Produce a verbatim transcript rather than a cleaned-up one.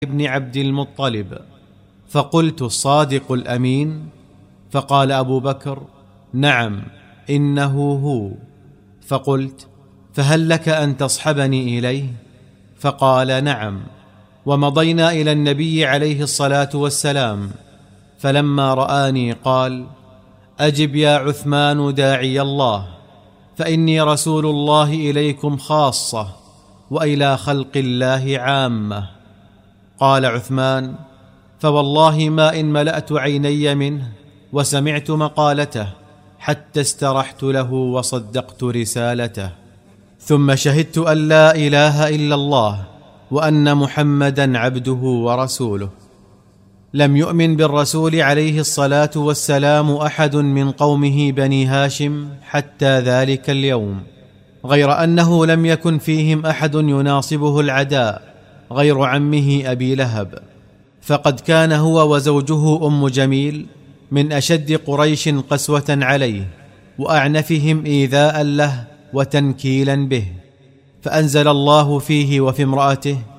بن عبد المطلب، فقلت: الصادق الأمين؟ فقال أبو بكر: نعم إنه هو. فقلت: فهل لك أن تصحبني إليه؟ فقال: نعم. ومضينا إلى النبي عليه الصلاة والسلام، فلما رآني قال: أجب يا عثمان داعي الله، فإني رسول الله إليكم خاصة وإلى خلق الله عامة. قال عثمان: فوالله ما إن ملأت عيني منه وسمعت مقالته حتى استرحت له وصدقت رسالته، ثم شهدت أن لا إله إلا الله وأن محمدا عبده ورسوله. لم يؤمن بالرسول عليه الصلاة والسلام أحد من قومه بني هاشم حتى ذلك اليوم، غير أنه لم يكن فيهم أحد يناصبه العداء غير عمه أبي لهب، فقد كان هو وزوجه أم جميل من أشد قريش قسوة عليه وأعنفهم إيذاء له وتنكيلا به، فأنزل الله فيه وفي امرأته: